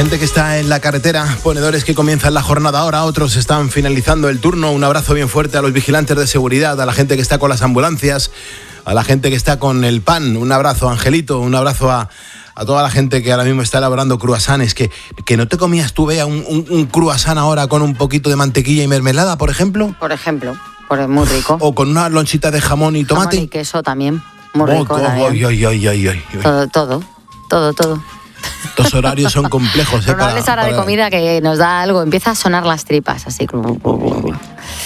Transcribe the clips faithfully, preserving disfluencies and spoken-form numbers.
gente que está en la carretera, ponedores que comienzan la jornada ahora, otros están finalizando el turno. Un abrazo bien fuerte a los vigilantes de seguridad, a la gente que está con las ambulancias, a la gente que está con el pan. Un abrazo, Angelito, un abrazo a, a toda la gente que ahora mismo está elaborando cruasanes. Que, que no te comías tú, Bea, un, un, un cruasán ahora con un poquito de mantequilla y mermelada, por ejemplo. Por ejemplo, pues muy rico. O con una lonchita de jamón y tomate. Jamón y queso también, muy oh, rico oh, también. Ay, ay, ay, ay, ay. Todo, todo, todo, todo. Estos horarios son complejos, ¿eh? Pero no hables ahora para... de comida que nos da algo. Empieza a sonar las tripas, así. Yo,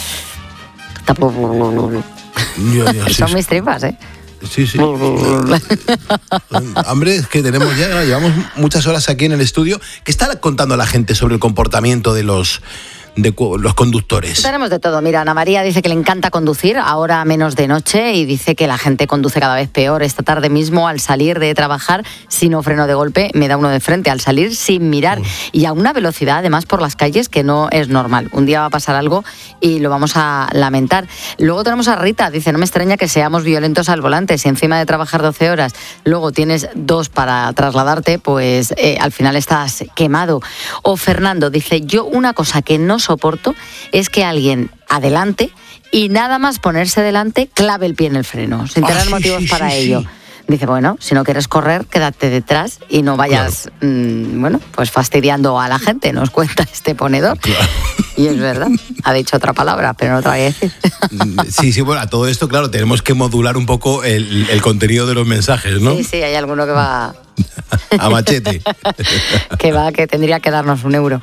yo, sí, son sí. mis tripas, ¿eh? Sí, sí. Hambre, es que tenemos ya, llevamos muchas horas aquí en el estudio. ¿Qué está contando la gente sobre el comportamiento de los... de los conductores? Tenemos de todo. Mira, Ana María dice que le encanta conducir, ahora menos de noche, y dice que la gente conduce cada vez peor. Esta tarde mismo, al salir de trabajar, si no freno de golpe, me da uno de frente, al salir sin mirar. Uy. Y a una velocidad, además, por las calles que no es normal. Un día va a pasar algo y lo vamos a lamentar. Luego tenemos a Rita, dice, no me extraña que seamos violentos al volante. Si encima de trabajar doce horas, luego tienes dos para trasladarte, pues eh, al final estás quemado. O Fernando dice, yo una cosa que no soporto es que alguien adelante y nada más ponerse delante clave el pie en el freno, sin tener oh, sí, motivos sí, para sí, ello. Sí. Dice, bueno, si no quieres correr, quédate detrás y no vayas, claro. mmm, bueno, pues fastidiando a la gente, nos cuenta este ponedor. Claro. Y es verdad, ha dicho otra palabra, pero no te voy a decir. Sí, sí, bueno, a todo esto, claro, tenemos que modular un poco el, el contenido de los mensajes, ¿no? Sí, sí, hay alguno que va... a machete. Que va, que tendría que darnos un euro.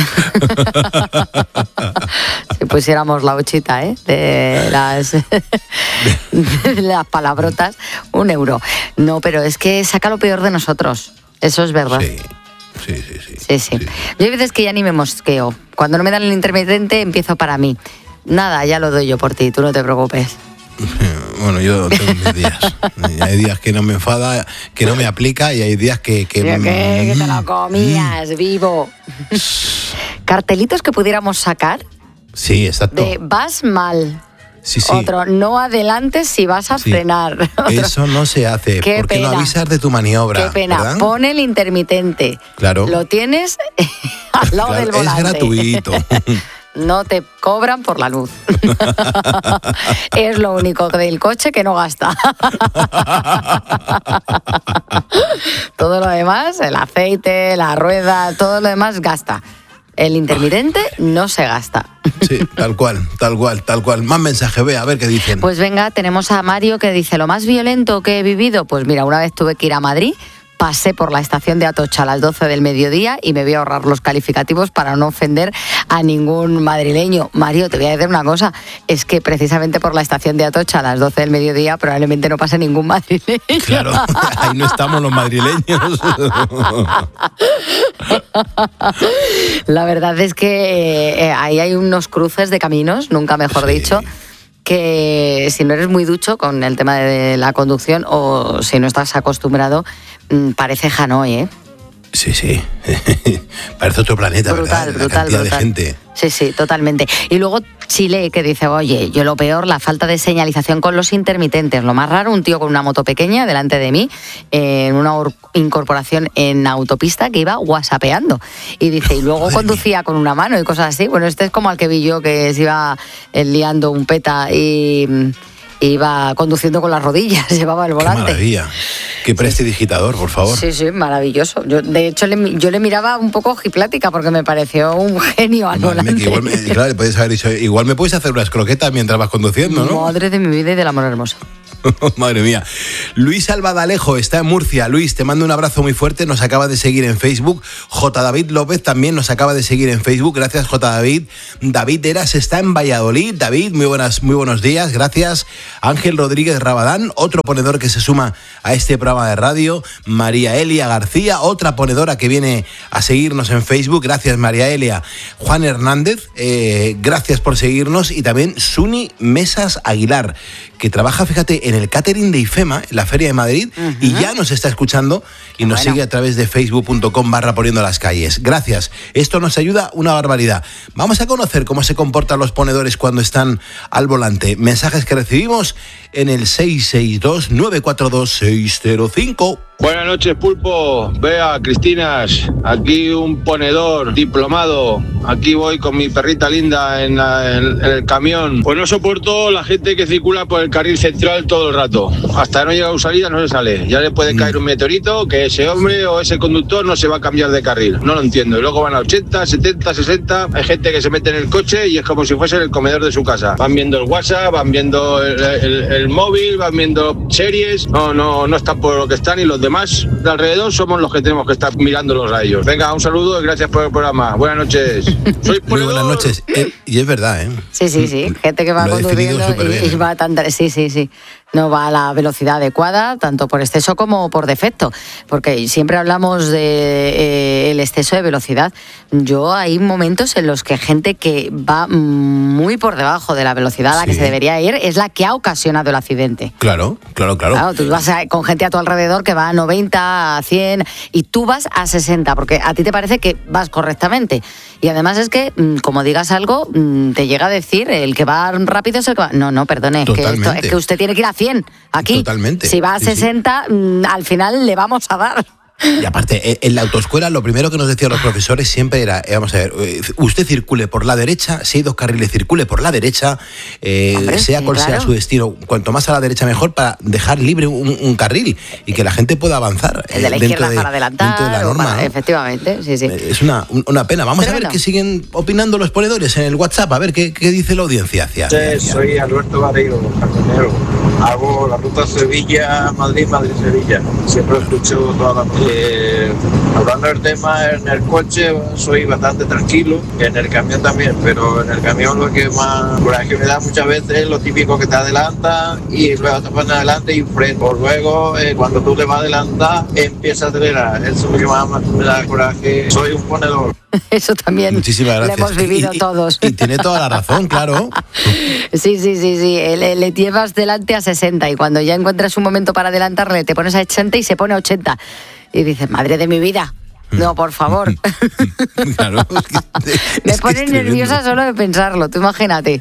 Si pusiéramos la ochita, ¿eh? De las, de las palabrotas, un euro. No, pero es que saca lo peor de nosotros. Eso es verdad. Sí. Sí, sí, sí. Sí, sí. sí. Yo hay veces que ya ni me mosqueo. Cuando no me dan el intermitente, empiezo para mí. Nada, ya lo doy yo por ti, tú no te preocupes. Bueno, yo tengo mis días. Hay días que no me enfada, que no me aplica, y hay días que... que, que, que te lo comías mm. vivo. Cartelitos que pudiéramos sacar. Sí, exacto. De vas mal. Sí, sí. Otro, no adelantes si vas a sí. frenar. Otro, eso no se hace. Qué porque pena. No avisas de tu maniobra. Qué pena. ¿verdad? Pon el intermitente. Claro. Lo tienes al lado claro, del volante. Es gratuito. No te cobran por la luz. Es lo único del coche que no gasta. Todo lo demás, el aceite, la rueda, todo lo demás gasta. El intermitente no se gasta. Sí, tal cual, tal cual, tal cual. Más mensaje, ve, a ver qué dicen. Pues venga, tenemos a Mario que dice, lo más violento que he vivido, pues mira, una vez tuve que ir a Madrid, pasé por la estación de Atocha a las doce del mediodía y me voy a ahorrar los calificativos para no ofender a ningún madrileño. Mario, te voy a decir una cosa, es que precisamente por la estación de Atocha a las doce del mediodía probablemente no pase ningún madrileño. Claro, ahí no estamos los madrileños. La verdad es que eh, ahí hay unos cruces de caminos, nunca mejor sí. dicho, que si no eres muy ducho con el tema de la conducción o si no estás acostumbrado, parece Hanoi, ¿eh? Sí, sí. Parece otro planeta, brutal, ¿verdad? Brutal, la cantidad brutal. de gente. Sí, sí, totalmente. Y luego Chile, que dice, oye, yo lo peor, la falta de señalización con los intermitentes. Lo más raro, un tío con una moto pequeña delante de mí, eh, en una or- incorporación en autopista que iba whatsappeando. Y dice, y luego Madre conducía mía. con una mano y cosas así. Bueno, este es como al que vi yo, que se iba eh, liando un peta y... iba conduciendo con las rodillas, llevaba el volante. Qué maravilla. Qué prestidigitador, por favor. Sí, sí, maravilloso. Yo, de hecho, le, yo le miraba un poco ojiplática porque me pareció un genio al Madre volante. mía, que igual, me, claro, le podéis haber dicho, igual me puedes hacer unas croquetas mientras vas conduciendo, ¿no? Madre de mi vida y del amor hermoso. Madre mía. Luis Albadalejo está en Murcia. Luis, te mando un abrazo muy fuerte. Nos acaba de seguir en Facebook. J. David López también nos acaba de seguir en Facebook. Gracias, J. David. David Eras está en Valladolid. David, muy buenas, muy buenos días. Gracias. Ángel Rodríguez Rabadán, otro ponedor que se suma a este programa de radio. María Elia García, otra ponedora que viene a seguirnos en Facebook. Gracias, María Elia. Juan Hernández, eh, gracias por seguirnos. Y también Suni Mesas Aguilar, que trabaja, fíjate, en el catering de IFEMA, en la Feria de Madrid, uh-huh. y ya nos está escuchando y nos bueno. sigue a través de facebook.com barra poniendo las calles. Gracias. Esto nos ayuda una barbaridad. Vamos a conocer cómo se comportan los ponedores cuando están al volante. Mensajes que recibimos en el seis seis dos, nueve cuatro dos, seis cero cinco. Buenas noches, Pulpo. Vea, Cristinas, aquí un ponedor diplomado. Aquí voy con mi perrita linda en, la, en, en el camión. Pues no soporto la gente que circula por el carril central todo el rato. Hasta que no llega a salida no se sale. Ya le puede mm. caer un meteorito que ese hombre o ese conductor no se va a cambiar de carril. No lo entiendo. Y luego van a ochenta, setenta, sesenta. Hay gente que se mete en el coche y es como si fuese el comedor de su casa. Van viendo el WhatsApp, van viendo el, el, el móvil, van viendo series. No, no, no están por lo que están y los demás de alrededor somos los que tenemos que estar mirándolos a ellos. Venga, un saludo y gracias por el programa. Buenas noches. Soy Muy buenas noches. Eh, y es verdad, ¿eh? Sí, sí, sí. Gente que va conduciendo y, y va tan... Sí, sí, sí. No va a la velocidad adecuada, tanto por exceso como por defecto. Porque siempre hablamos de eh, el exceso de velocidad. Yo hay momentos en los que gente que va muy por debajo de la velocidad a la sí. que se debería ir es la que ha ocasionado el accidente. Claro, claro, claro. Claro, tú vas a, con gente a tu alrededor que va a noventa, a cien y tú vas a sesenta porque a ti te parece que vas correctamente. Y además es que, como digas algo, te llega a decir el que va rápido es el que va... No, no, perdone, es que, esto, es que usted tiene que ir a cien aquí. Totalmente. Si va a sesenta, sí, sí. al final le vamos a dar. Y aparte, en la autoescuela lo primero que nos decían los profesores siempre era, vamos a ver, usted circule por la derecha, si hay dos carriles, circule por la derecha, eh, Hombre, sea sí, cual claro. sea su destino, cuanto más a la derecha mejor para dejar libre un, un carril y que la gente pueda avanzar. El de la izquierda de, para adelantar. Dentro de la norma, para, ¿no? Efectivamente, sí, sí. Es una, una pena. Vamos Pero a ver no. qué siguen opinando los ponedores en el WhatsApp, a ver qué, qué dice la audiencia. Hacia, sí, hacia. Soy Alberto Vareiro, camionero. Hago la ruta Sevilla-Madrid, Madrid-Sevilla. Siempre escucho toda la... Eh, hablando del tema, en el coche soy bastante tranquilo, en el camión también, pero en el camión lo que más coraje me da muchas veces es lo típico que te adelanta y luego te pones adelante y freno. Luego, eh, cuando tú te vas a adelantar, empieza a acelerar. Eso es lo que más me da coraje. Soy un ponedor. Eso también Muchísimas gracias. lo hemos vivido y, y, todos. Y tiene toda la razón, claro. Sí, sí, sí, sí. Le, le llevas delante a sesenta y cuando ya encuentras un momento para adelantarle te pones a ochenta y se pone a ochenta. Y dices, madre de mi vida. No, por favor. Claro, es que, Me es pone nerviosa solo de pensarlo, tú imagínate.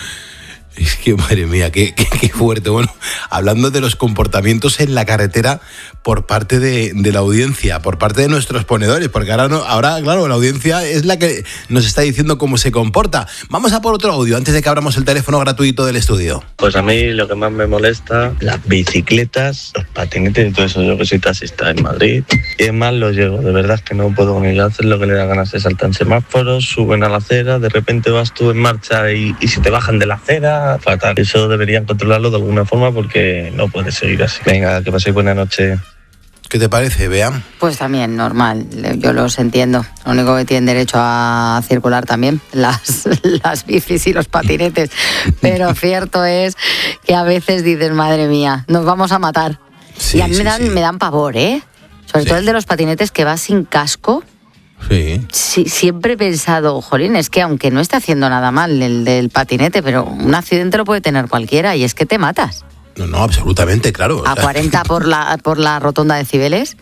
Es que, madre mía, qué, qué, qué fuerte. Bueno, hablando de los comportamientos en la carretera por parte de, de la audiencia, por parte de nuestros ponedores, porque ahora, no, ahora, claro, la audiencia es la que nos está diciendo cómo se comporta. Vamos a por otro audio antes de que abramos el teléfono gratuito del estudio. Pues a mí lo que más me molesta, las bicicletas, los patinetes y todo eso. Yo que soy taxista en Madrid y es más lo llego. De verdad es que no puedo con ello. Hacer lo que le da ganas, se saltan semáforos, suben a la acera, de repente vas tú en marcha y, y si te bajan de la acera, fatal. Eso deberían controlarlo de alguna forma porque no puede seguir así. Venga, que paséis buena noche. ¿Qué te parece, Bea? Pues también, normal. Yo los entiendo. Lo único que tienen derecho a circular también, las, las bicis y los patinetes. Pero cierto es que a veces dices, madre mía, nos vamos a matar. Sí, y a mí sí, me, dan, sí. me dan pavor, ¿eh? Sobre sí. todo el de los patinetes que va sin casco. Sí. sí. Siempre he pensado, jolín, es que aunque no esté haciendo nada mal el del patinete, pero un accidente lo puede tener cualquiera y es que te matas. No, no, absolutamente, claro. A cuarenta por la, por la rotonda de Cibeles.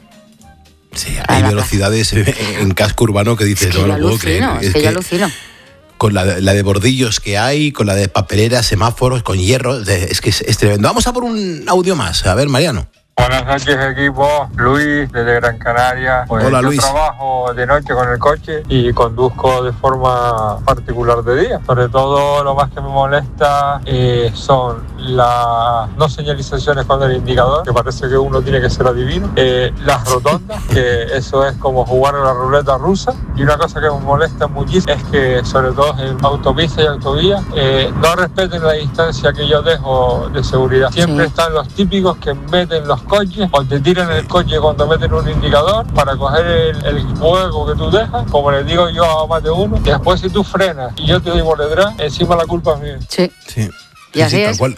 Sí, hay velocidades en casco urbano que dices, es que no yo lo puedo creer. Es, es que, que yo alucino. Con la, la de bordillos que hay, con la de papeleras, semáforos, con hierro, es que es, es tremendo. Vamos a por un audio más. A ver, Mariano. Buenas noches, equipo. Luis, desde Gran Canaria. Pues Hola, yo Luis. Trabajo de noche con el coche y conduzco de forma particular de día. Sobre todo, lo más que me molesta eh, son las no señalizaciones con el indicador, que parece que uno tiene que ser adivino. Eh, las rotondas, que eso es como jugar a la ruleta rusa. Y una cosa que me molesta muchísimo es que, sobre todo en autopistas y autovías, eh, no respeten la distancia que yo dejo de seguridad. Siempre sí. están los típicos que meten los coches o te tiran el coche cuando meten un indicador para coger el, el hueco que tú dejas, como les digo yo a más de uno. Y después si tú frenas y yo te doy por detrás, encima la culpa es mía. Sí. Sí. Y así sí, sí, es. Tal cual.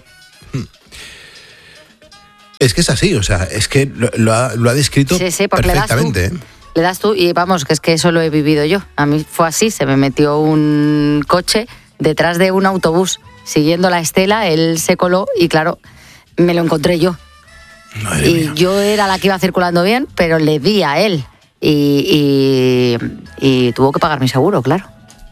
Es que es así, o sea, es que lo, lo, ha, lo ha descrito sí, sí, perfectamente. Le das, tú, le das tú y vamos, que es que eso lo he vivido yo. A mí fue así, se me metió un coche detrás de un autobús siguiendo la estela, él se coló y claro, me lo encontré yo. Madre y mía. Yo era la que iba circulando bien, pero le di a él y, y, y tuvo que pagar mi seguro, claro.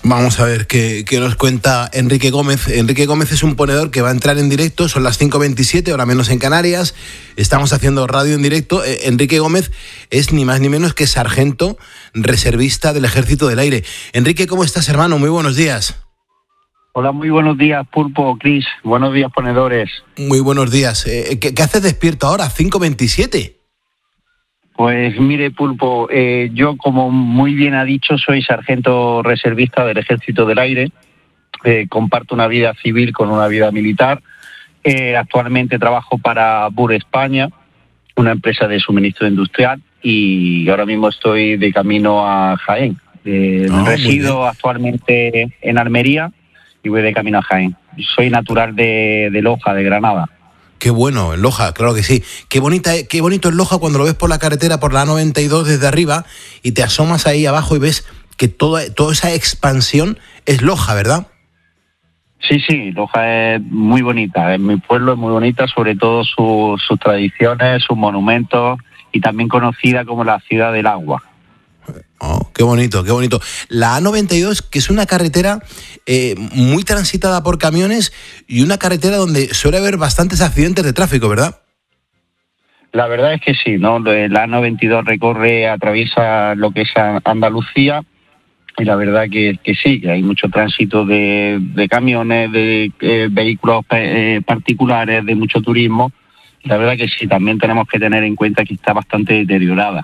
Vamos a ver qué, qué nos cuenta Enrique Gómez. Enrique Gómez es un ponedor que va a entrar en directo, son las cinco veintisiete, ahora menos en Canarias, estamos haciendo radio en directo. Eh, Enrique Gómez es ni más ni menos que sargento reservista del Ejército del Aire. Enrique, ¿cómo estás, hermano? Muy buenos días. Hola, muy buenos días, Pulpo, Cris. Buenos días, ponedores. Muy buenos días. Eh, ¿qué, ¿Qué haces despierto ahora? cinco veintisiete. Pues mire, Pulpo, eh, yo, como muy bien ha dicho, soy sargento reservista del Ejército del Aire. Eh, comparto una vida civil con una vida militar. Eh, actualmente trabajo para B U R España, una empresa de suministro industrial, y ahora mismo estoy de camino a Jaén. Eh, oh, resido actualmente en Almería y voy de camino a Jaén. Soy natural de, de Loja, de Granada. Qué bueno, en Loja, claro que sí. Qué bonita, qué bonito es Loja cuando lo ves por la carretera, por la A noventa y dos desde arriba, y te asomas ahí abajo y ves que toda, toda esa expansión es Loja, ¿verdad? Sí, sí, Loja es muy bonita. Mi pueblo es muy bonita, sobre todo su, sus tradiciones, sus monumentos, y también conocida como la ciudad del agua. Oh, qué bonito, qué bonito. La A noventa y dos, que es una carretera eh, muy transitada por camiones y una carretera donde suele haber bastantes accidentes de tráfico, ¿verdad? La verdad es que sí, ¿no? La A noventa y dos recorre, atraviesa lo que es Andalucía, y la verdad que, que sí, que hay mucho tránsito de, de camiones, de eh, vehículos eh, particulares, de mucho turismo. La verdad que sí, también tenemos que tener en cuenta que está bastante deteriorada.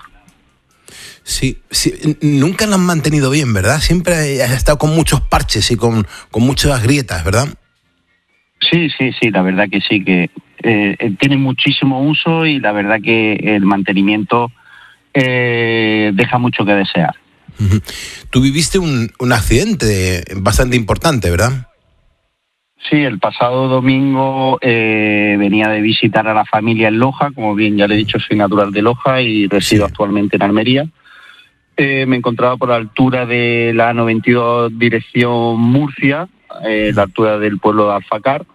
Sí, sí, nunca la han mantenido bien, ¿verdad? Siempre ha estado con muchos parches y con, con muchas grietas, ¿verdad? Sí, sí, sí, la verdad que sí, que eh, tiene muchísimo uso, y la verdad que el mantenimiento eh, deja mucho que desear. Uh-huh. Tú viviste un, un accidente bastante importante, ¿verdad? Sí, el pasado domingo eh, venía de visitar a la familia en Loja. Como bien ya le he dicho, soy natural de Loja y resido sí. actualmente en Almería. Eh, me encontraba por la altura de la A noventa y dos dirección Murcia, eh, la altura del pueblo de Alfacar,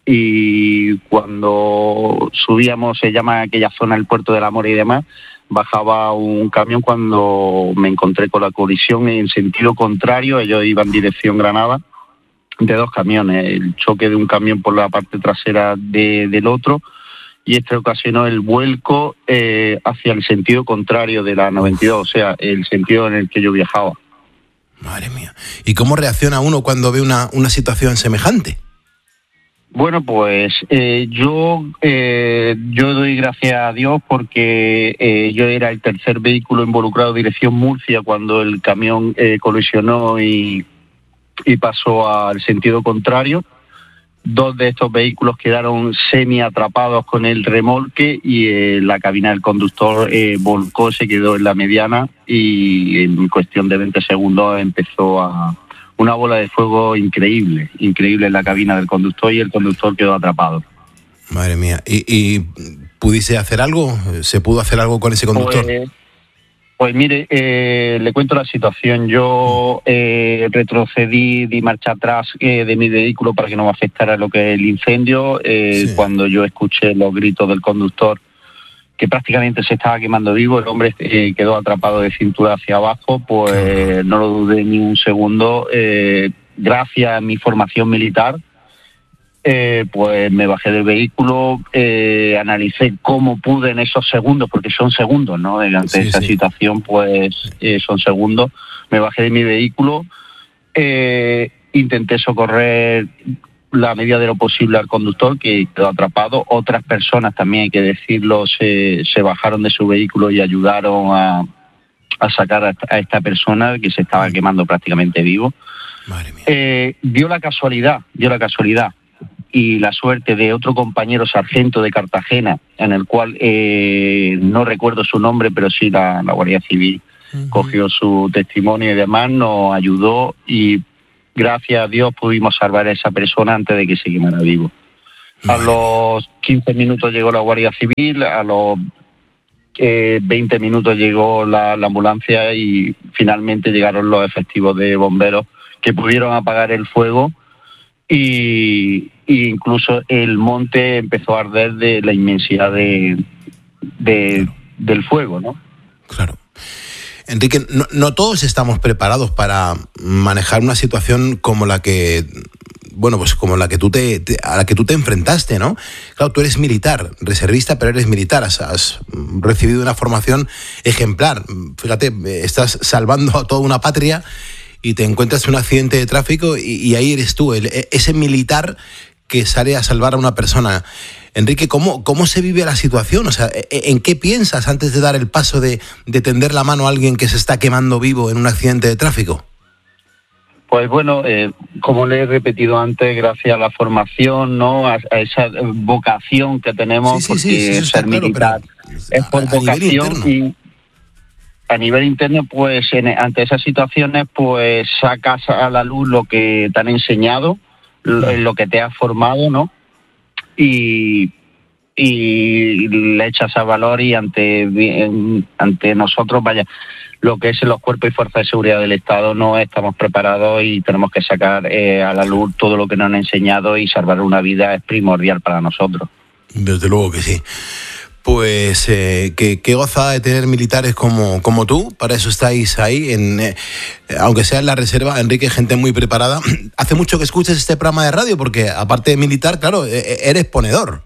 y cuando subíamos, se llama aquella zona el Puerto del Amor y demás, bajaba un camión cuando me encontré con la colisión en sentido contrario. Ellos iban en dirección Granada, de dos camiones, el choque de un camión por la parte trasera de, del otro, y esto ocasionó el vuelco eh, hacia el sentido contrario de la noventa y dos, o sea, el sentido en el que yo viajaba. Madre mía. ¿Y cómo reacciona uno cuando ve una, una situación semejante? Bueno, pues eh, yo eh, yo doy gracias a Dios porque eh, yo era el tercer vehículo involucrado dirección Murcia cuando el camión eh, colisionó y, y pasó al sentido contrario. Dos de estos vehículos quedaron semi atrapados con el remolque y eh, la cabina del conductor eh, volcó, se quedó en la mediana y en cuestión de veinte segundos empezó a una bola de fuego increíble, increíble en la cabina del conductor, y el conductor quedó atrapado. Madre mía. ¿Y, y pudiste hacer algo? ¿Se pudo hacer algo con ese conductor? Pues, pues mire, eh, le cuento la situación. Yo eh, retrocedí, di marcha atrás eh, de mi vehículo para que no me afectara lo que es el incendio. Eh, sí. Cuando yo escuché los gritos del conductor, que prácticamente se estaba quemando vivo, el hombre eh, quedó atrapado de cintura hacia abajo, pues eh, no lo dudé ni un segundo. Eh, gracias a mi formación militar, Eh, pues me bajé del vehículo, eh, analicé cómo pude en esos segundos, porque son segundos, ¿no? Ante sí, esa sí. situación, pues eh, son segundos. Me bajé de mi vehículo, eh, intenté socorrer la medida de lo posible al conductor, que quedó atrapado. Otras personas también, hay que decirlo, se, se bajaron de su vehículo y ayudaron a, a sacar a, a esta persona que se estaba quemando prácticamente vivo. Madre mía. Eh, dio la casualidad, dio la casualidad. y la suerte de otro compañero sargento de Cartagena, en el cual eh, no recuerdo su nombre, pero sí la, la Guardia Civil uh-huh. cogió su testimonio y demás, nos ayudó y gracias a Dios pudimos salvar a esa persona antes de que se quemara vivo. A los quince minutos llegó la Guardia Civil, a los eh, veinte minutos llegó la, la ambulancia y finalmente llegaron los efectivos de bomberos que pudieron apagar el fuego y, y incluso el monte empezó a arder de la inmensidad de, de, del fuego, ¿no? Claro. Enrique, no, no todos estamos preparados para manejar una situación como la que, bueno, pues como la que tú te, te a la que tú te enfrentaste, ¿no? Claro, tú eres militar, reservista, pero eres militar, has, has recibido una formación ejemplar. Fíjate, estás salvando a toda una patria y te encuentras en un accidente de tráfico y, y ahí eres tú, el, ese militar que sale a salvar a una persona. Enrique, ¿cómo, ¿cómo se vive la situación? O sea, ¿en qué piensas antes de dar el paso de, de tender la mano a alguien que se está quemando vivo en un accidente de tráfico? Pues bueno, eh, como le he repetido antes, gracias a la formación, ¿no? A, a esa vocación que tenemos, sí, sí, porque sí, ser claro, militar es por a, a vocación y a nivel interno, pues en, ante esas situaciones, pues sacas a la luz lo que te han enseñado, lo, lo que te has formado, ¿no? Y, y le echas a valor y ante, ante nosotros, vaya, lo que es los cuerpos y fuerzas de seguridad del Estado no estamos preparados y tenemos que sacar eh, a la luz todo lo que nos han enseñado y salvar una vida es primordial para nosotros. Desde luego que sí. Pues eh, qué, qué gozada de tener militares como, como tú, para eso estáis ahí, en, eh, aunque sea en la reserva, Enrique, gente muy preparada. Hace mucho que escuchas este programa de radio, porque aparte de militar, claro, eres ponedor.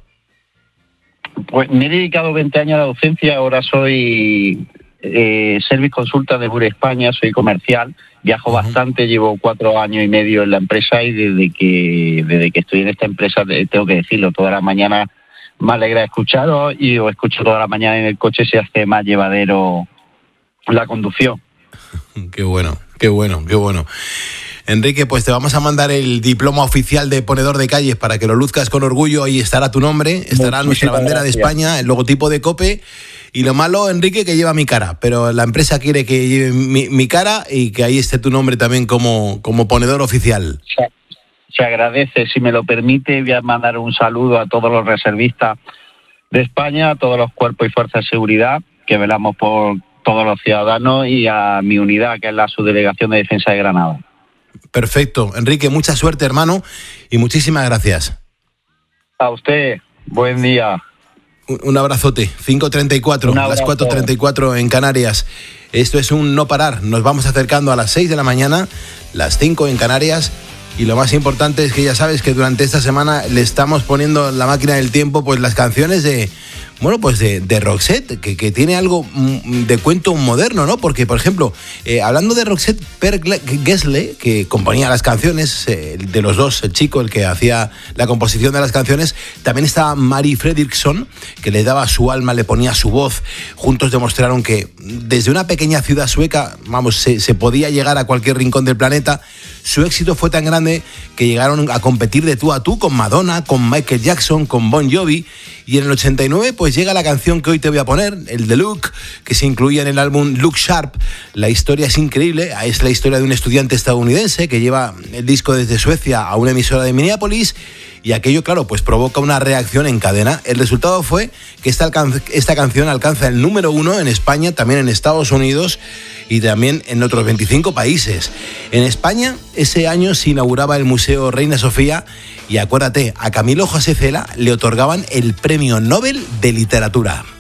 Pues me he dedicado veinte años a la docencia, ahora soy eh, service consulta de Bure España, soy comercial, viajo uh-huh. bastante, llevo cuatro años y medio en la empresa y desde que, desde que estoy en esta empresa, tengo que decirlo, toda la mañana me alegra escucharos y os escucho toda la mañana en el coche, se hace más llevadero la conducción. Qué bueno, qué bueno, qué bueno. Enrique, pues te vamos a mandar el diploma oficial de ponedor de calles para que lo luzcas con orgullo. Ahí estará tu nombre, estará Muchísimas nuestra bandera gracias. de España, el logotipo de COPE. Y lo malo, Enrique, que lleva mi cara, pero la empresa quiere que lleve mi, mi cara y que ahí esté tu nombre también como, como ponedor oficial. Sí. Se agradece, si me lo permite, voy a mandar un saludo a todos los reservistas de España, a todos los cuerpos y fuerzas de seguridad que velamos por todos los ciudadanos y a mi unidad, que es la Subdelegación de Defensa de Granada. Perfecto. Enrique, mucha suerte, hermano, y muchísimas gracias. A usted, buen día. Un, un abrazote. cinco treinta y cuatro, las cuatro treinta y cuatro en Canarias. Esto es un no parar. Nos vamos acercando a las seis de la mañana, las cinco en Canarias. Y lo más importante es que ya sabes que durante esta semana le estamos poniendo en la máquina del tiempo pues las canciones de, bueno, pues de, de Roxette, que, que tiene algo de cuento moderno, ¿no? Porque, por ejemplo, eh, hablando de Roxette, Per Gessle, que componía las canciones, eh, de los dos, el chico, el que hacía la composición de las canciones, también estaba Mari Fredriksson, que le daba su alma, le ponía su voz. Juntos demostraron que desde una pequeña ciudad sueca, vamos, se, se podía llegar a cualquier rincón del planeta. Su éxito fue tan grande que llegaron a competir de tú a tú con Madonna, con Michael Jackson, con Bon Jovi. Y en el ochenta y nueve pues llega la canción que hoy te voy a poner, el de Look, que se incluía en el álbum Look Sharp. La historia es increíble, es la historia de un estudiante estadounidense que lleva el disco desde Suecia a una emisora de Minneapolis. Y aquello, claro, pues provoca una reacción en cadena. El resultado fue que esta, alcan- esta canción alcanza el número uno en España, también en Estados Unidos y también en otros veinticinco países. En España, ese año se inauguraba el Museo Reina Sofía y acuérdate, a Camilo José Cela le otorgaban el Premio Nobel de Literatura.